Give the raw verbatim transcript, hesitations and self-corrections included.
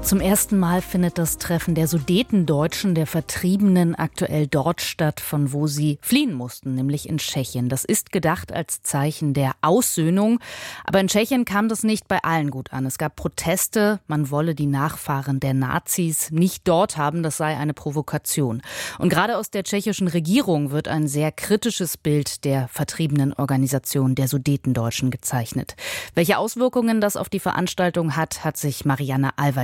Zum ersten Mal findet das Treffen der Sudetendeutschen, der Vertriebenen, aktuell dort statt, von wo sie fliehen mussten, nämlich in Tschechien. Das ist gedacht als Zeichen der Aussöhnung. Aber in Tschechien kam das nicht bei allen gut an. Es gab Proteste, man wolle die Nachfahren der Nazis nicht dort haben, das sei eine Provokation. Und gerade aus der tschechischen Regierung wird ein sehr kritisches Bild der vertriebenen Organisation der Sudetendeutschen gezeichnet. Welche Auswirkungen das auf die Veranstaltung hat, hat sich Marianne Allweil